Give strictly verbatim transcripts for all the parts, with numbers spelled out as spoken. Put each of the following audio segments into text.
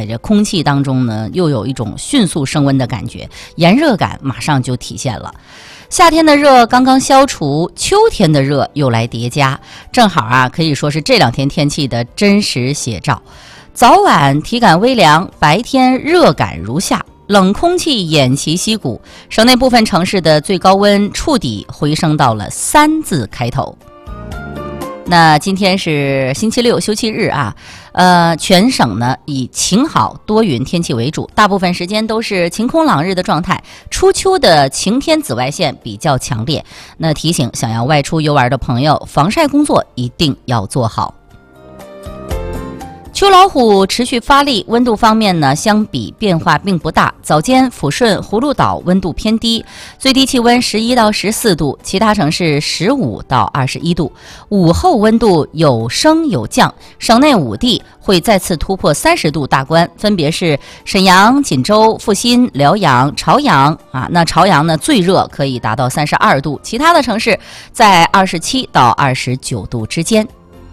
这空气当中呢，又有一种迅速升温的感觉，炎热感马上就体现了。夏天的热刚刚消除，秋天的热又来叠加，正好啊，可以说是这两天天气的真实写照。早晚体感微凉，白天热感如夏，冷空气偃旗息鼓，省内部分城市的最高温触底回升到了三字开头。那今天是星期六，休憩日啊，呃，全省呢以晴好多云天气为主，大部分时间都是晴空朗日的状态。初秋的晴天紫外线比较强烈，那提醒想要外出游玩的朋友，防晒工作一定要做好。秋老虎持续发力，温度方面呢，相比变化并不大。早间抚顺、葫芦岛温度偏低，最低气温十一到十四度，其他城市十五到二十一度。午后温度有升有降，省内五地会再次突破三十度大关，分别是沈阳、锦州、阜新、辽阳、朝阳啊。那朝阳呢最热可以达到三十二度，其他的城市在二十七到二十九度之间。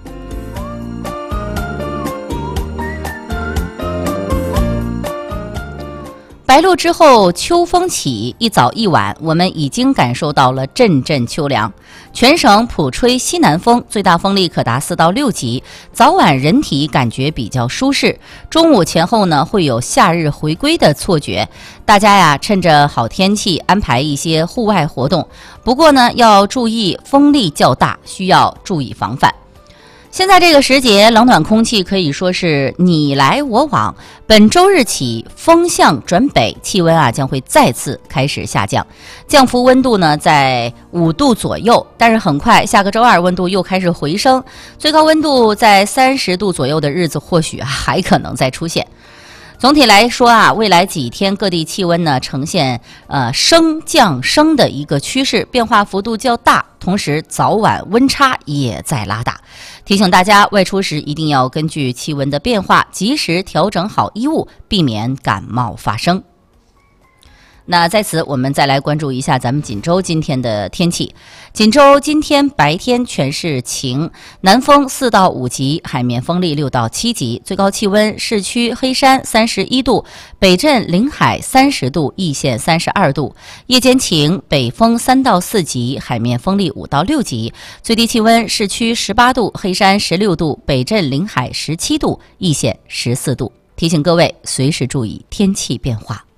白露之后，秋风起，一早一晚，我们已经感受到了阵阵秋凉。全省普吹西南风，最大风力可达四到六级，早晚人体感觉比较舒适。中午前后呢，会有夏日回归的错觉。大家呀，趁着好天气安排一些户外活动，不过呢，要注意风力较大，需要注意防范。现在这个时节，冷暖空气可以说是你来我往。本周日起，风向转北，气温啊将会再次开始下降，降幅温度呢在五度左右。但是很快，下个周二温度又开始回升，最高温度在三十度左右的日子，或许还可能再出现。总体来说啊，未来几天各地气温呢呈现呃升降升的一个趋势，变化幅度较大，同时早晚温差也在拉大。提醒大家外出时一定要根据气温的变化及时调整好衣物，避免感冒发生。那在此我们再来关注一下咱们锦州今天的天气。锦州今天白天全是晴，南风四到五级，海面风力六到七级，最高气温市区黑山三十一度，北镇临海三十度，易县三十二度。夜间晴，北风三到四级，海面风力五到六级，最低气温市区十八度，黑山十六度，北镇临海十七度，易县十四度。提醒各位随时注意天气变化。